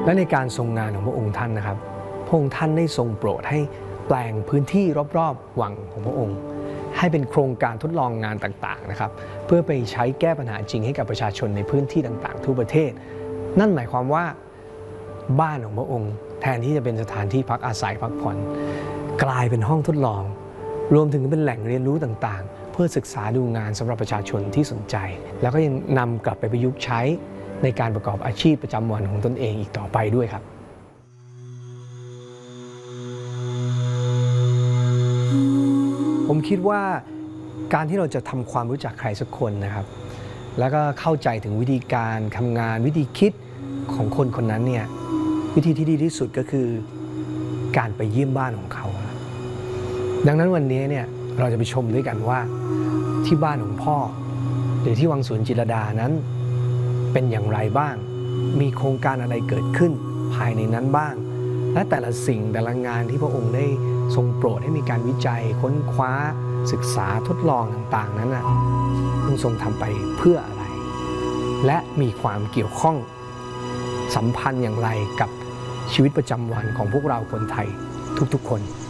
และในการทรงงานของพระองค์ท่านนะครับพระองค์ท่านได้ทรงโปรดให้แปลงพื้นที่รอบๆวังของพระองค์ให้เป็นโครงการทดลองงานต่างๆนะครับเพื่อไปใช้แก้ปัญหาจริงให้กับประชาชนในพื้นที่ต่างๆทั่วประเทศนั่นหมายความว่าบ้านของพระองค์แทนที่จะเป็นสถานที่พักอาศัยพักผ่อนกลายเป็นห้องทดลองรวมถึงเป็นแหล่งเรียนรู้ต่างๆเพื่อศึกษาดูงานสำหรับประชาชนที่สนใจแล้วก็ยังนำกลับไปประยุกต์ใช้ในการประกอบอาชีพประจำวันของตนเองอีกต่อไปด้วยครับผมคิดว่าการที่เราจะทำความรู้จักใครสักคนนะครับแล้วก็เข้าใจถึงวิธีการทำงานวิธีคิดของคนคนนั้นเนี่ยวิธีที่ดีที่สุดก็คือการไปเยี่ยมบ้านของเขาดังนั้นวันนี้เนี่ยเราจะไปชมด้วยกันว่าที่บ้านของพ่อหรือที่วังสวนจิตรลดานั้นเป็นอย่างไรบ้างมีโครงการอะไรเกิดขึ้นภายในนั้นบ้างและแต่ละสิ่งแต่ละงานที่พระองค์ได้ทรงโปรดให้มีการวิจัยค้นคว้าศึกษาทดลองต่างๆนั้นทรงทำไปเพื่ออะไรและมีความเกี่ยวข้องสัมพันธ์อย่างไรกับชีวิตประจำวันของพวกเราคนไทยทุกๆคน